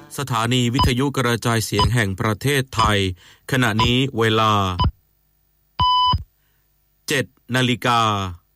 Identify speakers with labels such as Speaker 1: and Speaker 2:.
Speaker 1: สถานีวิทยุกระจายเสียงแห่งประเทศไทยขณะนี้เวลา 7:00 น